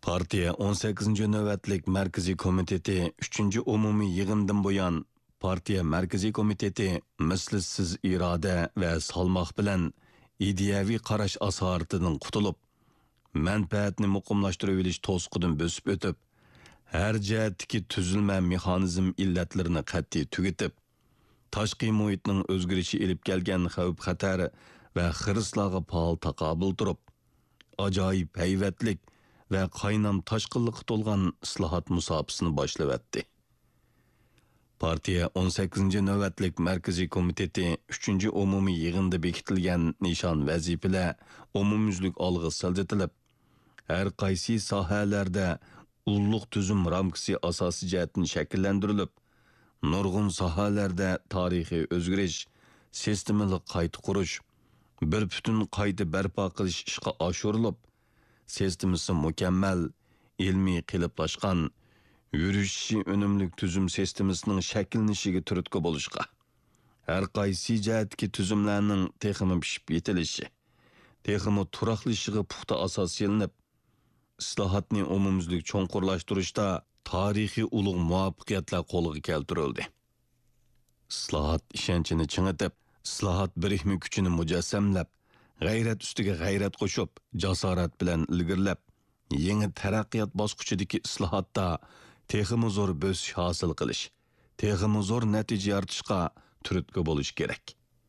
Partiya 18-ci növbətlik Mərkəzi Komiteti 3-cü ümumi yığından buyan Partiya Mərkəzi Komiteti mislsiz iradə və salmaq bilan ideyaviy qarash asoratidan qutulub, mənfəətni muqimlashtirib olish to'sqidan bosib o'tib, har jihatdagi tuzilma mexanizm illatlarini qat'iy tugatib, tashqi muhitning o'zgarishi elib kelgan xavf-xatar va xirislarga faol taqobil turib, ajoyib hayvatlik ve qaynam taşqınlıqqa to'lgan islohot musofasini boshlab Partiya 18-ci növbətlik Mərkəzi Komiteti 3-cü ümumi yığında bekitilgan nişan vazifeler umumyüzlük algı siljitilib, her qaysi sohalarda ulluq tüzüm ramkisi asosiy jihatdan shakllantirilib, nurg'un sohalarda tarixiy o'zgarish, sistemalik qayta qurish, bir butun qayta barpo qilish ishga oshirilib, sistemasi mukammal, ilmiy qiliblashgan, yurishi önümlük tüzüm sistemasining shakllanishiga turtki bo'lishga, har qaysi jihatdagi tüzümlarning texmi pishib yetilishi, texmi turaqlishiga puxta asos yelinib, islohotni umumyuzlik cho'nqurlashtirishda tarixiy ulug' muvaffaqiyatlar qo'lga keltirildi. Islohot ishonchini chingitib, islohot birikmi kuchini mujassamlab, g'ayrat ustiga g'ayrat qo'shib, jasorat bilan ilgirlab, yangi taraqqiyot bosqichidagi islohotda texmi zo'r bosish hosil qilish, texmi zo'r natija yaratishga turtki bo'lish kerak.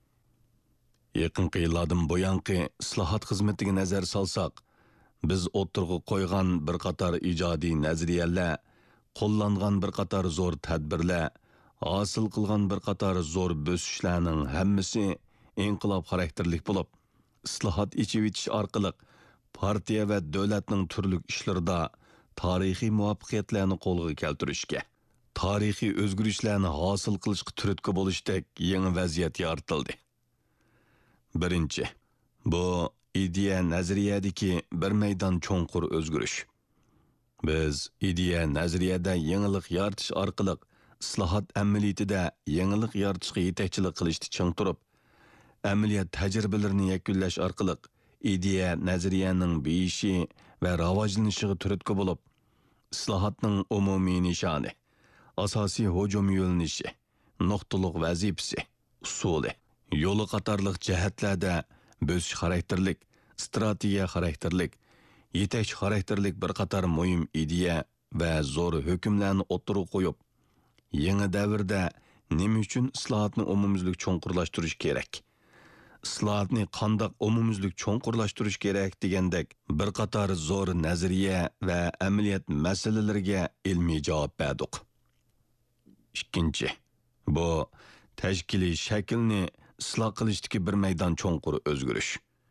Yaqinqi yillardan buyanqi islohot xizmatiga nazar solsak, biz o'tirg'i qo'ygan bir qator ijodiy nazariyalar, qo'llangan bir qator zo'r tadbirlar, hosil qilgan bir qator zo'r bosishlarning hammasi inqilob xarakterlik bo'lib, islohot ichivitish orqali partiya va davlatning turli ishlarida tarixiy muvaffaqiyatlarni qo'lga keltirishga, tarixiy o'zgarishlarni hosil qilishga turtki bo'lishdek yangi vaziyat yaratildi. Birinchi, bu ideya nazariyadagi bir maydon cho'nqur o'zgarish. Biz ideya nazariyada yangilik yaratish orqali islohot amaliyotida yangilik yaratishga yetakchilik qilishni ching turib, amaliyot tajribalarini yakunlash orqali ideya nazariyaning beyishi va rivojlanishiga turtki bo'lib, islohotning umumiy nishoni, asosiy hujum yo'linishi, nuqtaliq vazifasi, usuli, yo'li qatorliq jihatlarda bo'sish xarakterlik, strategiya xarakterlik, yetakchi xarakterlik bir qator muhim ideya va zo'r hukmlarni o'tirib qo'yib, yangi davrda nima uchun islohotni umumyuzlik cho'nqurlashtirish kerak? Islohotni qandoq umumyuzlik cho'nqurlashtirish kerak degandek bir qator zo'r nazariya va amaliyot masalalariga ilmiy javob berdik. Ikkinchi, bu tashkiliy shaklni isloh qilishdagi bir maydon cho'nqur o'zgarish.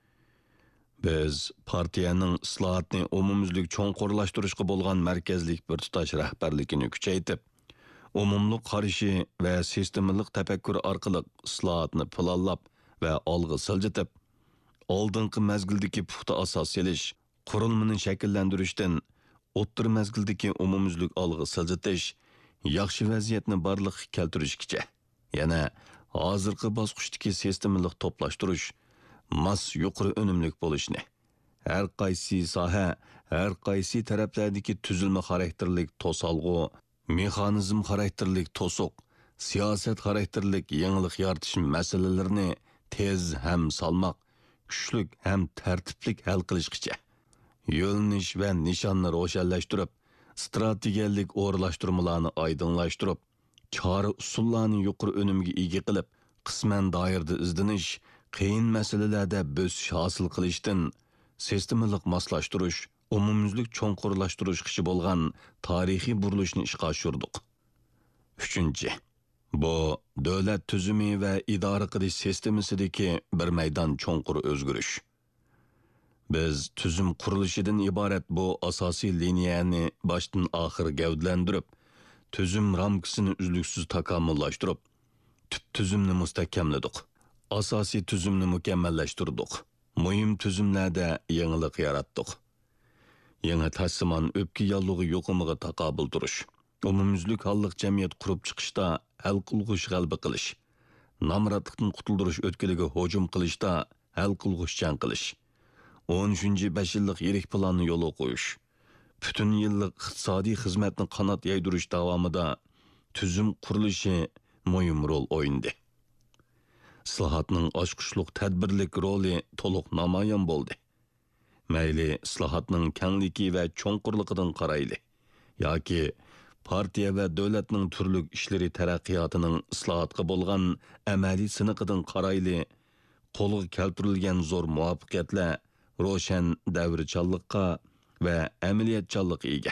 Biz partiyaning islohotni umumyuzlik cho'nqurlashtirishga bo'lgan markazlik bir tutash rahbarligini kuchaytirib, umumli qarashi va sistemalik tafakkur orqali islohotni planlab va olg'a siljitib, oldingi mazgildagi puxta asos selish, qurilmani shakllantirishdan o'ttir mazgildagi umumyuzlik olg'a siljitish, yaxshi vaziyatni barliqqa keltirishgacha, yana hozirgi bosqichdagi sistemalik to'plashtirish, mas yuqori unumlik bo'lishni, har qaysi soha, har qaysi taraflardagi tuzilma xarakterlik to'salg'u, mexanizm xarakterlik to'siq, siyosat xarakterlik yangilik yaratish masalalarini tez ham salmoq, kuchlik ham tartiblik hal qilishgacha, yo'lnish va nishonni ro'shanlashtirib, strategiyalik o'rlashtirmalarni oydinlashtirib, chora usullarni yuqori unumga ega qilib, qisman doirada izdinish, qiyin masalalarda bo'sish hosil qilishdan sistemalik moslashtirish, umumyuzlik cho'nqurlashtirish qishi bo'lgan tarixiy burilishni ishga oshirdik. Uchinchi, bu davlat tuzumi va idora qilish sistemasidagi bir maydon cho'nqur o'zgarish. Biz tuzum qurilishidan iborat bu asosiy liniyani boshdan oxir gavdlantirib, tuzum ramkasini uzluksiz takomillashtirib, tuzumni mustahkamladik. Asosiy tuzumni mukammallashtirdik. Muhim tuzumlarda yangilik yaratdik. Yangi tassimon o'pki yollig'i yo'qimiga taqobil turish, umumyuzlik holliq jamiyat qurib chiqishda hal qilg'ish g'alba qilish, nomrodlikdan qutuldirish o'tkiliga hujum qilishda hal qilg'ish jang qilish, 13-5 yillik yirik planni yo'lga qo'yish, bütün yıllık iqtisodiy xizmatni qanot yaydirish davomida tuzum qurilishi muhim rol o'ynadi. Islohotning ochqishliq tadbirlik roli to'liq namoyon bo'ldi. Mayli islohotning kengligi va cho'nqurligidan qarayli, yoki partiya va davlatning turli ishlari taraqqiyotining islohotga bo'lgan amaliy siniqidan qarayli, qo'lga keltirilgan zo'r muvaffaqiyatlar ro'shan davrchanlikqa va amaliyatchanlikqa ega.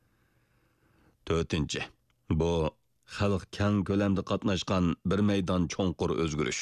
4. Bu xalq keng ko'lamda qatnashgan bir maydon cho'nqur o'zgarish.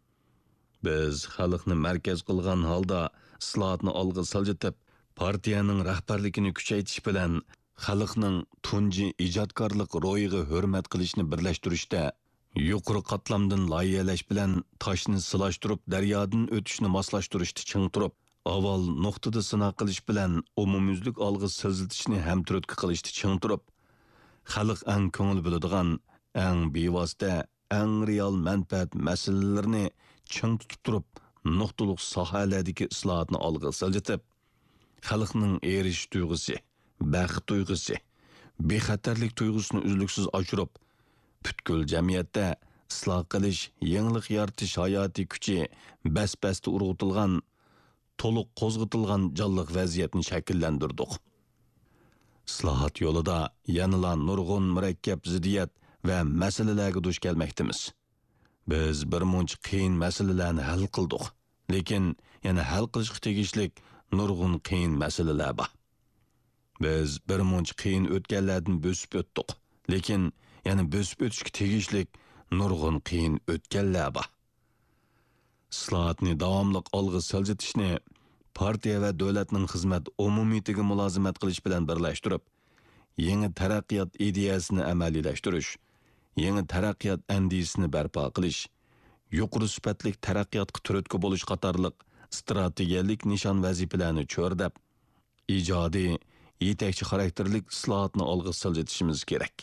Biz xalqni markaz qilgan holda islohotni olg'a siljitib, partiyaning rahbarligini kuchaytirish bilan xalqning tunji ijodkorlik ro'yiga hurmat qilishni birlashtirishda, yuqori qatlamdan loyihalash bilan toshni silashtirib, daryodan o'tishni moslashtirishni ching turib, avval nuqtada sinov qilish bilan umumyuzlik olg'a siljitishni hamturtki qilishni ching turib, xalq ang ko'ngil biladigan, ang bevosita, ang real manfaat masalalarini ching tutib turib, nuqtaliq sohalardagi islohotni olg'a siljitib, xalqning erish tuyg'usi, baxt tuyg'usi, bexatarlik tuyg'usini uzluksiz oshirib, butkul jamiyatda isloh qilish, yangilik yaratish hayotiy kuchi bas-basta urg'utilgan, to'liq qo'zg'atilgan jonliq vaziyatni shakllantirdik. Islohot yo'lida yanıla nurg'un murakkab ziddiyat va masalalarga duch kelmoqdamiz. Biz bir muncha qiyin masalalarni hal qildik, lekin yana hal qilishga tegishlik nurg'un qiyin masalalar bor. Biz bir muncha qiyin o'tganlardan bo'sib o'tdik, lekin yana bo'sib o'tishga tegishlik nurg'un qiyin o'tganlar bor. Islohotni davomli olg'a siljitishni partiya va davlatning xizmat umumiyatiga mulozimat qilish bilan birlashtirib, yangi taraqqiyot ideyasini amaliylashtirish, yangi taraqqiyot andisini barpo qilish, yuqori sifatli taraqqiyotga turtki bo'lish qatorliq strategiyalik nishon vazifalarni cho'rdab, ijodiy, yetakchi xarakterlik islohotni olg'a siljitishimiz kerak.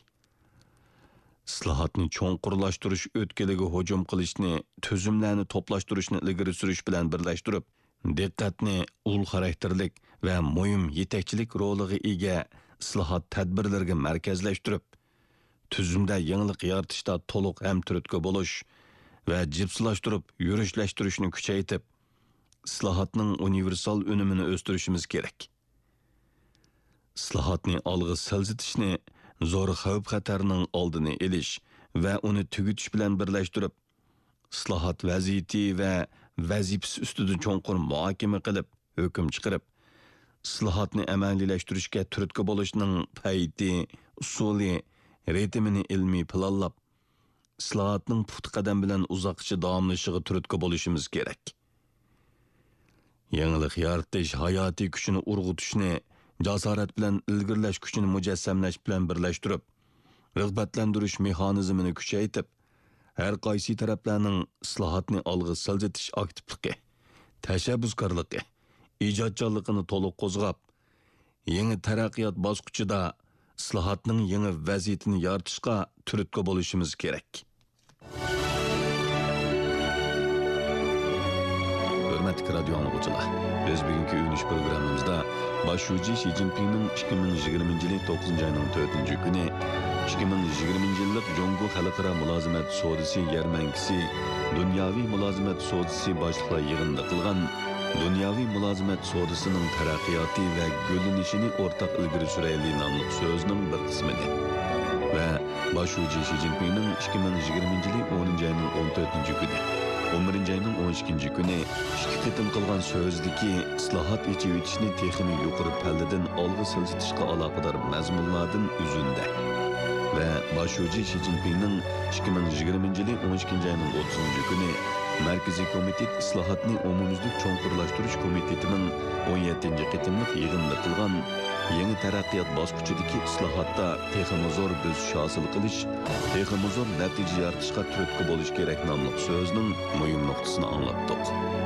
Islohotni cho'nqurlashtirish o'tkaliga hujum qilishni, tuzumlarni to'plashtirishni ilgari surish bilan birlashtirib, diqqatni ul xarakterlik va muhim yetakchilik roliga ega islohot tadbirlariga markazlashtirib, tuzumda yangilik yaratishda to'liq hamturtki bo'lish va jipslashtirib, yurishlashtirishni kuchaytirib, islohotning universal unumini o'stirishimiz kerak. Islohotni olg'a siljitishni zo'r xavf-xatarning oldini olish va uni tugutish bilan birlashtirib, islohot vaziyati va vazifasi ustida cho'nqur muhokama qilib, hukm chiqarib, islohotni amaliylashtirishga turtki bo'lishning payti, usuli, ritmini ilmiy planlab, islohotning puxta qadam bilan uzoqcha davomlashishiga turtki bo'lishimiz kerak. Yangilik yaratish hayotiy kuchini urg'utishni jasorat bilan ilgirlash kuchini mujassamlash bilan birlashtirib, rag'batlantirish mexanizmini kuchaytirib, har qaysi taraflarning islohotni olg'a siljitish aktivligi, tashabbuskorligi, ijodkorligini to'liq qo'zg'ab, yangi taraqqiyot bosqichida islohotning yangi vaziyatini yaratishga turtki bo'lishimiz kerak. Hurmatli radio anglag'uchilar, biz bugungi uyunish programmamizda boshlovchi Xi Jinpingning 2020-yil 9-oyning 4-kuni 2020-yillik Jongo xalqaro mulozimat sodisi yarmankisi, dunyoviy mulozimat sodisi boshliqlar yig'inida qilgan dunyoviy mulozimat sodisining taraqqiyoti va gullanishini o'rtaq ilgari surayli nomli so'zning bir qismidi. Va boshlovchi Xi Jinpingning 2020-yil 10-oyning 14-kuni 11-oyning 12-kuni ikki qitim qilgan so'zdagi islohot ichivitishni texnik yuqori palladan olg'a siljitishga aloqador mazmunlardan uzunda. Ve boshlovchi Xi Jinpingning 2020-yil 12-oyning 30-kuni Markaziy komitet islohotni umumyuzlik cho'nqurlashtirish komitetining 17-qitimlik yig'inida qilgan yangi taraqqiyot bosqichidagi islohotda texnik zo'r bo'sish hosil qilish, texnik zo'r natija yaratishga turtki bo'lish kerak nomli so'zning muhim nuqtasini anglatdik.